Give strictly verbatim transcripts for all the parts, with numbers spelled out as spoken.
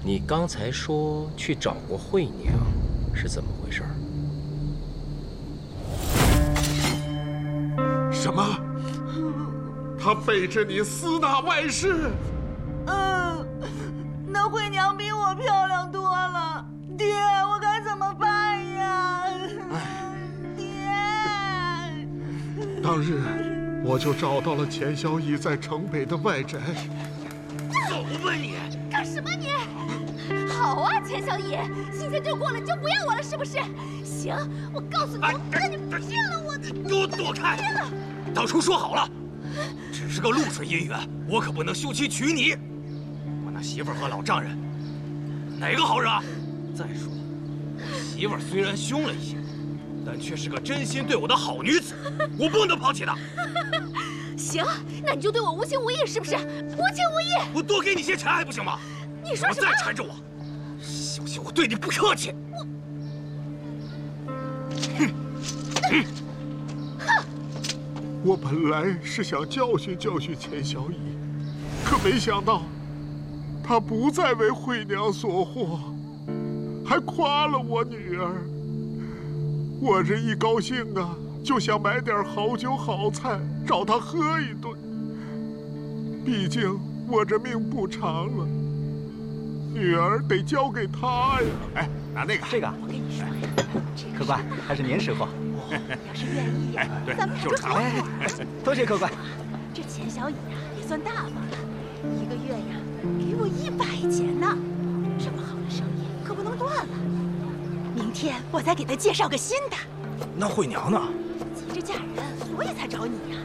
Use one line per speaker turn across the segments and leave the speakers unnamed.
你刚才说去找过惠娘，是怎么回事？
什么？他背着你私纳外室？
嗯，那惠娘比我漂亮多了，爹，我该怎么办呀？爹，
当日我就找到了钱小乙在城北的外宅。
走吧你！
干什么你？好啊，钱小乙，新鲜劲过了你就不要我了是不是？行，我告诉你，我看你不见了我！
你给我躲开！当初说好了，只是个露水姻缘，我可不能休妻娶你。我那媳妇儿和老丈人，哪个好惹？再说，我媳妇儿虽然凶了一些，但却是个真心对我的好女子，我不能抛弃她。
行，那你就对我无情无义是不是？无情无义！
我多给你些钱还不行吗？
你说什么？
再缠着我，小心我对你不客气。
哼！哼！
我本来是想教训教训钱小乙，可没想到他不再为惠娘所惑，还夸了我女儿。我这一高兴啊，就想买点好酒好菜找他喝一顿。毕竟我这命不长了，女儿得交给他呀。
哎，拿那个，
这个，
我跟你说呀，
客官还是您识货。
要是愿意呀，
对，
咱们
就是他。
哎，
多谢客官。
这钱小乙呀也算大方了，一个月呀给我一百钱呢。这么好的生意可不能断了。明天我再给他介绍个新的。
那惠娘呢？
急着嫁人，所以才找你呀。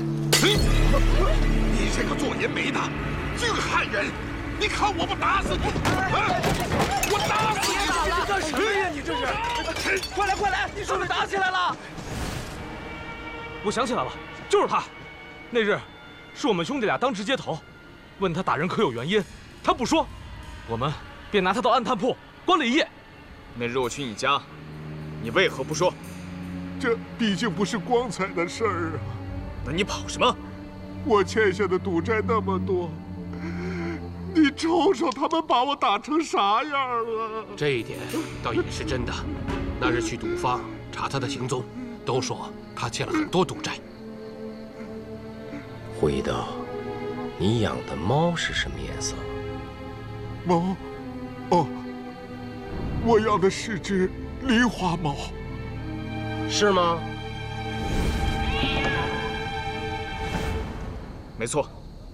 你这个做银媒的，净汉人！你看我不打死你！我打死你！
打了！干什么呀？你这是！快来快来！你说是打起来了！
我想起来了，就是他。那日，是我们兄弟俩当值街头，问他打人可有原因，他不说，我们便拿他到暗探铺关了一夜。
那日我去你家，你为何不说？
这毕竟不是光彩的事儿啊！
那你跑什么？
我欠下的赌债那么多，你瞅瞅他们把我打成啥样了？
这一点倒也是真的。那日去赌坊查他的行踪，都说他欠了很多赌债。
回道，你养的猫是什么颜色？
猫？哦，我养的是只狸花猫。
是吗？
没错。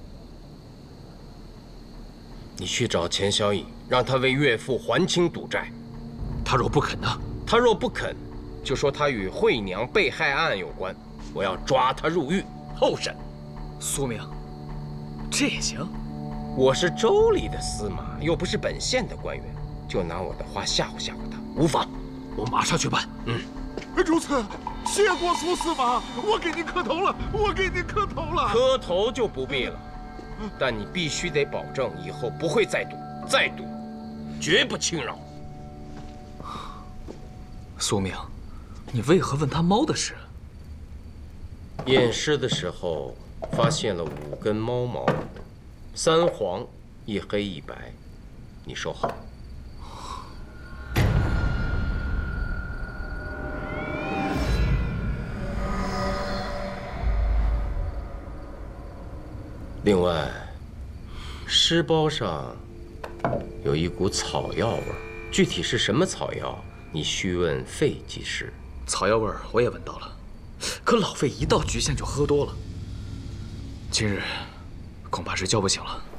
你去找钱小乙，让他为岳父还清赌债。
他若不肯呢？
他若不肯，就说他与惠娘被害案有关，我要抓他入狱候审。
苏明，这也行？
我是州里的司马，又不是本县的官员，就拿我的话吓唬吓唬他，无妨。
我马上去办。
嗯。
如此，谢过苏司马，我给您磕头了，我给您磕头了。
磕头就不必了，但你必须得保证以后不会再赌，再赌，绝不轻饶。
苏明，你为何问他猫的事？
验尸的时候发现了五根猫毛，三黄一黑一白，你收好。另外，尸包上有一股草药味儿，具体是什么草药，你须问费技师。
草药味儿我也闻到了，可老费一到局县就喝多了，今日恐怕是叫不醒了。